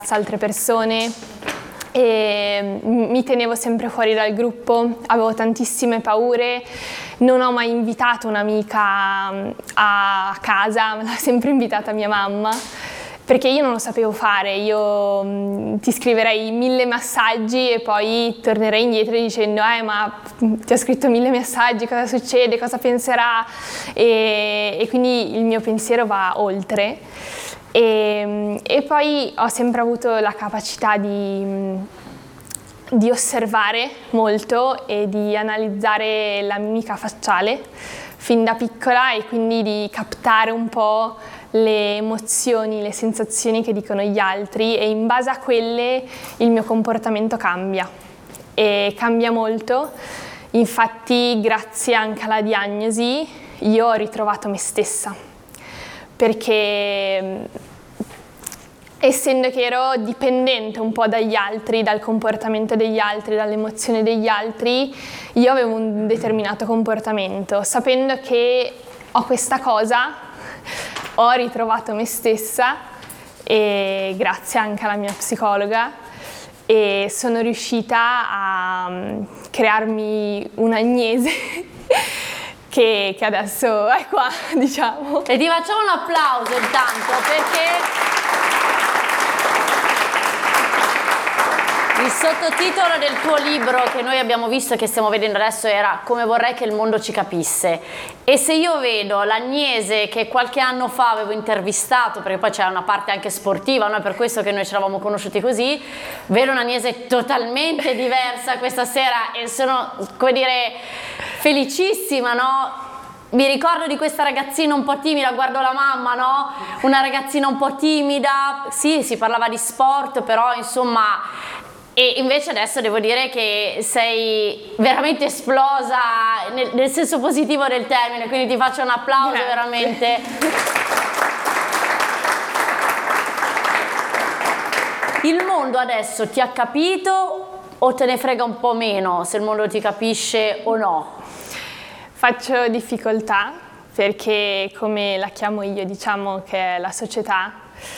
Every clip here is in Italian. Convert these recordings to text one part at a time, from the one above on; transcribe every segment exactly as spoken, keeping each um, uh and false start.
altre persone e mi tenevo sempre fuori dal gruppo, avevo tantissime paure, non ho mai invitato un'amica a casa, me l'ha sempre invitata mia mamma, perché io non lo sapevo fare. Io ti scriverei mille messaggi e poi tornerei indietro dicendo eh ma ti ho scritto mille messaggi, cosa succede, cosa penserà, e, e quindi il mio pensiero va oltre. E, e poi ho sempre avuto la capacità di, di osservare molto e di analizzare la mimica facciale fin da piccola, e quindi di captare un po' le emozioni, le sensazioni che dicono gli altri, e in base a quelle il mio comportamento cambia e cambia molto. Infatti, grazie anche alla diagnosi, io ho ritrovato me stessa, perché essendo che ero dipendente un po' dagli altri, dal comportamento degli altri, dall'emozione degli altri, io avevo un determinato comportamento. Sapendo che ho questa cosa, ho ritrovato me stessa, e grazie anche alla mia psicologa, e sono riuscita a crearmi un'Agnese che, che adesso è qua, diciamo. E ti facciamo un applauso intanto, perché il sottotitolo del tuo libro che noi abbiamo visto e che stiamo vedendo adesso era Come vorrei che il mondo ci capisse. E se io vedo l'Agnese che qualche anno fa avevo intervistato, perché poi c'era una parte anche sportiva, no? È per questo che noi ci eravamo conosciuti così, vedo un'Agnese totalmente diversa questa sera e sono, come dire, felicissima, no? Mi ricordo di questa ragazzina un po' timida, guardo la mamma, no? Una ragazzina un po' timida, sì, si parlava di sport, però insomma... E invece adesso devo dire che sei veramente esplosa nel, nel senso positivo del termine, quindi ti faccio un applauso. Grazie. Veramente. Il mondo adesso ti ha capito o te ne frega un po' meno se il mondo ti capisce o no? Faccio difficoltà perché, come la chiamo io, diciamo che la società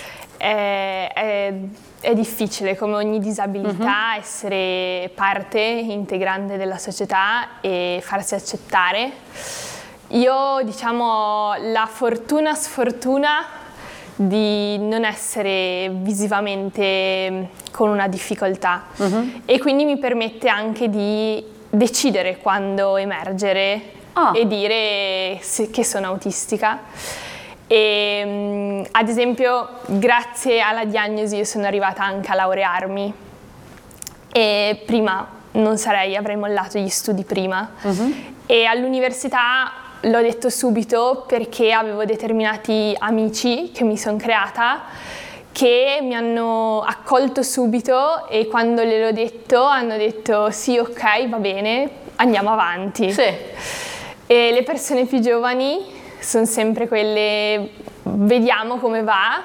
è, è È difficile, come ogni disabilità, uh-huh. essere parte integrante della società e farsi accettare. Io, diciamo, ho la fortuna sfortuna di non essere visivamente con una difficoltà, uh-huh. e quindi mi permette anche di decidere quando emergere oh. e dire che sono autistica. E, ad esempio, grazie alla diagnosi io sono arrivata anche a laurearmi, e prima non sarei, avrei mollato gli studi prima. Uh-huh. E all'università l'ho detto subito perché avevo determinati amici che mi sono creata che mi hanno accolto subito, e quando gliel'ho detto hanno detto sì, ok, va bene, andiamo avanti. Sì. E le persone più giovani sono sempre quelle, vediamo come va,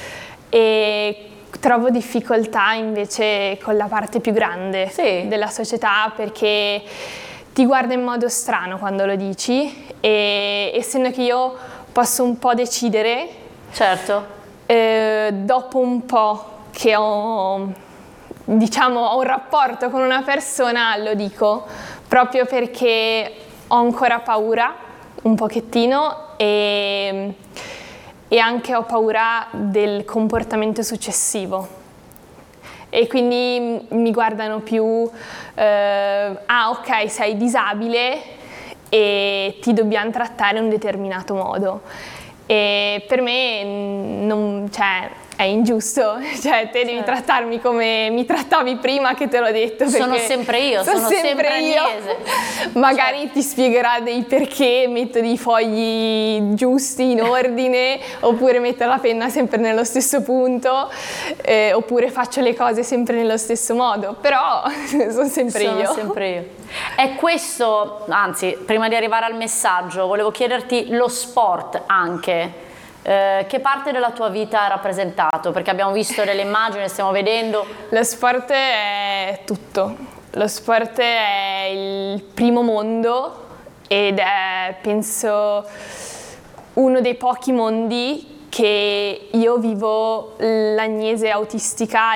e trovo difficoltà invece con la parte più grande sì. della società, perché ti guarda in modo strano quando lo dici, e essendo che io posso un po' decidere, certo. eh, dopo un po' che ho, diciamo, ho un rapporto con una persona, lo dico, proprio perché ho ancora paura un pochettino, e, e anche ho paura del comportamento successivo, e quindi mi guardano più eh, ah ok, sei disabile e ti dobbiamo trattare in un determinato modo, e per me non, cioè, è ingiusto, cioè te devi certo. trattarmi come mi trattavi prima, che te l'ho detto. Sono sempre io, sono, sono sempre, sempre io. Magari certo. ti spiegherà dei perché metto dei fogli giusti in ordine, oppure metto la penna sempre nello stesso punto, eh, oppure faccio le cose sempre nello stesso modo, però sono sempre sono io. Sono sempre io. È questo, anzi, prima di arrivare al messaggio, volevo chiederti lo sport anche. Eh, che parte della tua vita ha rappresentato? Perché abbiamo visto delle immagini, stiamo vedendo. Lo sport è tutto. Lo sport è il primo mondo, ed è, penso, uno dei pochi mondi che io vivo l'Agnese autistica